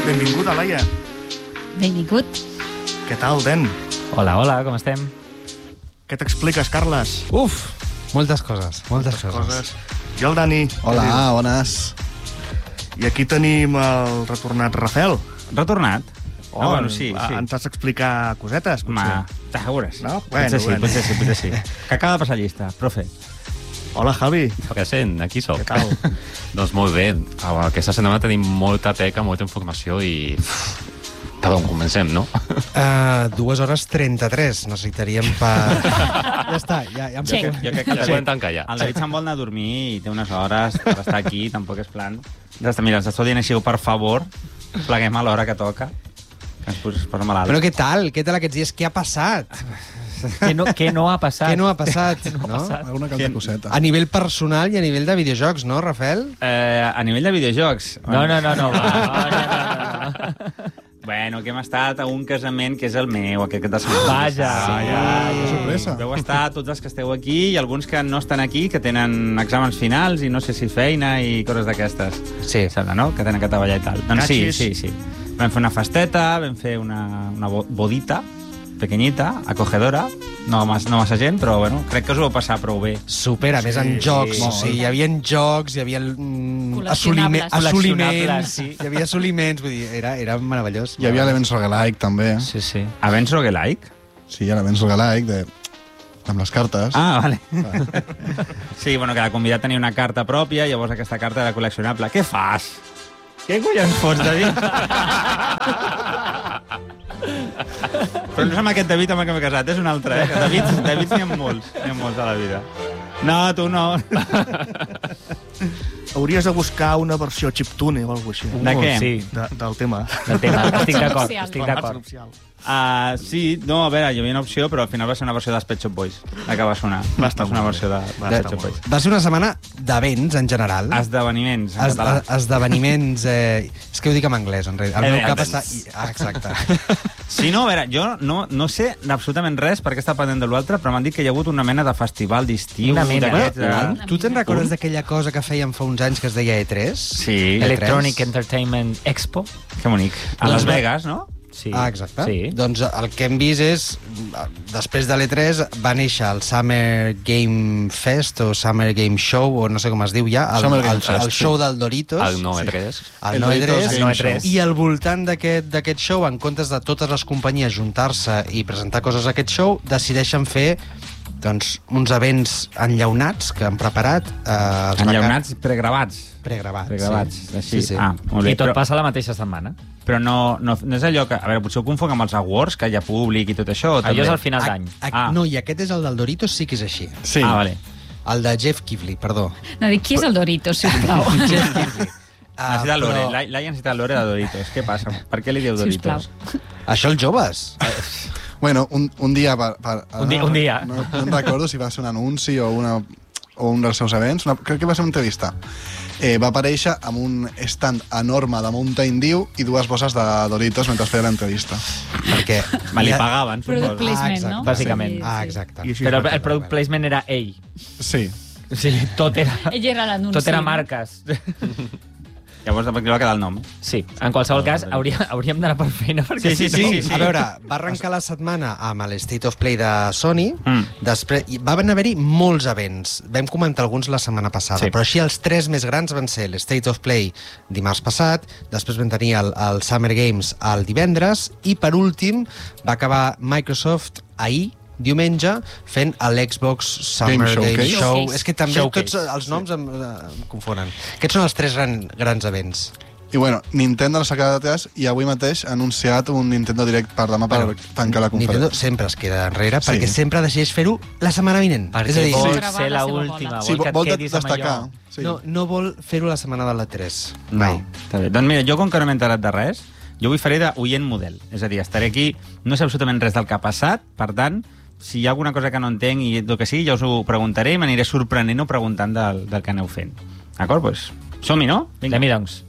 Benvingut, Alaia. Benvingut. Què tal, Den? Hola, hola, com estem? Què t'expliques, Carles? Moltes coses. Jo el Dani. Hola, bones. I aquí tenim el retornat Rafel. Retornat? Bueno, sí. Ens has d'explicar cosetes, potser. Ja veuràs. No? Potser sí. Que acaba de passar llista, profe. Hola, Javi. Que sent, aquí soc. Què tal? Doncs molt bé. Aquesta setmana tenim molta teca, molta informació i... Per on comencem, no? 2 hores 33 necessitaríem per... Ja està, ja em Check. Jo crec que ja podem tancar ja. El David se'n vol anar a dormir i té unes hores per estar aquí, tampoc és plan. Mira, ens estou dient així, per favor, pleguem a l'hora que toca, que ens posa malalt. Però què tal? Què tal aquests dies? Què ha passat? Què no ha passat? Què no ha passat? No? Alguna que altra coseta. A nivell personal i a nivell de videojocs, no, Rafel? A nivell de videojocs... No. Bueno, que hem estat a un casament que és el meu, aquest que t'has sentit. Vaja. Que sorpresa. Veu estar tots els que esteu aquí i alguns que no estan aquí, que tenen exàmens finals i no sé si feina i coses d'aquestes. Sí. Sembla, no?, que tenen que treballar i tal. Doncs Cachis. sí. Vam fer una festeta, vam fer una bodita pequeñita, acogedora, no massa gent, però bueno, crec que us ho vau passar prou bé. Super, a més en jocs. O sigui, hi havia jocs, hi havia Col·leccionables. assoliments, Sí. hi havia assoliments, vull dir, era meravellós. Hi havia elements roguelike, també. Sí. Avens roguelike? Sí, hi ha elements roguelike amb les cartes. Ah, vale. Sí, bueno, cada convidat tenia una carta pròpia, llavors aquesta carta era col·leccionable. Què fas? Què collons fots, David? Però no és amb aquest David amb el que m'he casat, és un altre, eh? David n'hi ha molts a la vida. No, tu no. Hauries de buscar una versió chiptune o alguna cosa així. De què? Sí, Del tema. del tema. Estic d'acord, Nupcial. estic d'acord. Nupcial. Sí, no, a veure, hi havia una opció, però al final va ser una versió dels Pet Shop Boys, la que va sonar. Va estar Va ser una molt versió de Va Pet estar Shop molt Boys. Va ser una setmana d'events, en general. Esdeveniments, en català. Esdeveniments... És que ho dic en anglès, en realitat. El meu cap està... Exacte. Sí, no, a veure, jo no sé absolutament res perquè està pendent de l'altre, però m'han dit que hi ha hagut una mena de festival d'estiu. Una mena. d'aquests, Tu te'n recordes d'aquella cosa que fèiem fa uns anys que es deia E3? Sí, Electronic Entertainment Expo. que bonic. A Las Vegas, no? Sí. Exacte. Sí. Doncs el que hem vist és, després de l'E3 va néixer el Summer Game Fest o Summer Game Show, o no sé com es diu ja, Summer Game Fest, el show del Doritos. El 9-3. El El 9-3, Doritos Game Show. i al voltant d'aquest show, en comptes de totes les companyies juntar-se i presentar coses a aquest show, decideixen fer doncs, uns events enllaunats que han preparat. Enllaunats pregravats. Pregravats. Així. Sí. Ah, molt bé. I tot passa la mateixa setmana. Però no és allò que... A veure, potser ho confonc amb els awards, que hi ha públic i tot això. o Allò també? és al final d'any. No, i aquest és el del Doritos, sí que és així. Sí. Ah, vale. El de Jeff Keighley, perdó. No, dic, qui és el Doritos, sisplau? Jeff Keighley. Necessita Lore. Laia necessita Lore de Doritos. Què passa? Per què li diu Sisplau. Doritos? Això els joves. Bueno, un dia... Un dia. No em recordo si va ser un anunci o un dels seus events. Crec que va ser una entrevista. Va aparèixer amb un stand enorme de Mountain Dew i 2 bosses de Doritos mentre feia l'entrevista. Perquè... Me li pagaven, Product suposo. placement, exacte. no? Bàsicament. exacte. I així Però es va el product placement era ell. Sí. O sigui, tot era Ell era l'anunci. tot era no? marques. Llavors li va quedar el nom. Sí, en qualsevol cas, hauríem d'anar per feina, perquè Sí. A veure, va arrencar la setmana amb l'State of Play de Sony, després van haver-hi molts events. Vam comentar alguns la setmana passada, Sí. però així els 3 més grans van ser l'State of Play dimarts passat, després vam tenir el Summer Games el divendres, i per últim va acabar Microsoft ahir, diumenge, fent l'Xbox Summer Game Game Showcase. Show. És que també Showcase. tots els noms em confonen. Aquests són els 3 grans events. I bueno, Nintendo s'ha quedat atrás i avui mateix ha anunciat un Nintendo Direct per demà per tancar la Nintendo conferència. sempre es queda enrere Sí. perquè sempre decideix fer-ho la setmana vinent. Perquè és a dir, vol gravar ser la seva l'última, bola. Sí, vol que vol et quedis amb destacar. allò. Sí. no vol fer-ho la setmana de l'E3. No, està bé. Doncs mira, jo com que no m'he enterat de res, jo avui faré d'oient model. És a dir, estaré aquí, no sé absolutament res del que ha passat, per tant, si hi ha alguna cosa que no entenc i el que sigui, ja us ho preguntaré i m'aniré sorprenent o preguntant del que aneu fent. D'acord? Doncs som-hi, no? Vinga. Anem-hi, doncs.